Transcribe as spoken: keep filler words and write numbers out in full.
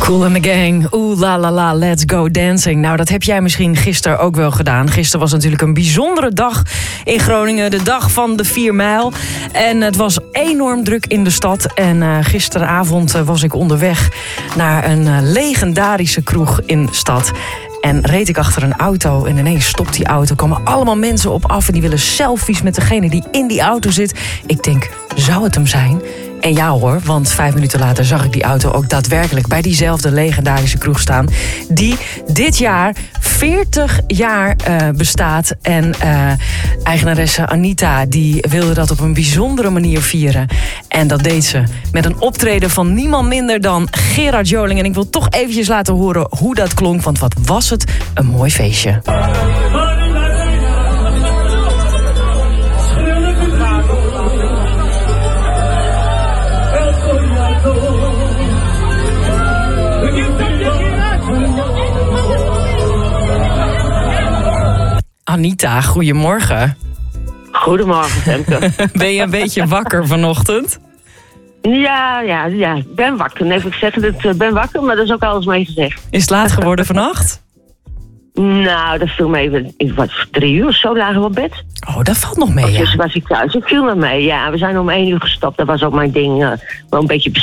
Kool and the Gang, oeh la la la, let's go dancing. Nou, dat heb jij misschien gisteren ook wel gedaan. Gisteren was natuurlijk een bijzondere dag in Groningen. De dag van de vier mijl. En het was enorm druk in de stad. En uh, gisteravond uh, was ik onderweg naar een uh, legendarische kroeg in de stad. En reed ik achter een auto en ineens stopt die auto. Komen allemaal mensen op af en die willen selfies met degene die in die auto zit. Ik denk, zou het hem zijn? En ja hoor, want vijf minuten later zag ik die auto ook daadwerkelijk bij diezelfde legendarische kroeg staan. Die dit jaar veertig jaar uh, bestaat. En uh, eigenaresse Anita, die wilde dat op een bijzondere manier vieren. En dat deed ze met een optreden van niemand minder dan Gerard Joling. En ik wil toch eventjes laten horen hoe dat klonk, want wat was het een mooi feestje. Anita, goedemorgen. Goedemorgen, Femke. Ben je een beetje wakker vanochtend? Ja, ja, ja, ik ben wakker. Nee, ik zeg het, ik ben wakker, maar dat is ook alles mee gezegd. Is het laat geworden vannacht? Nou, dat viel me even, wat, drie uur of zo lagen we op bed. Oh, dat valt nog mee, ja. Dus was ik thuis, ik viel me mee. Ja, we zijn om één uur gestapt, dat was ook mijn ding. Uh, wel een beetje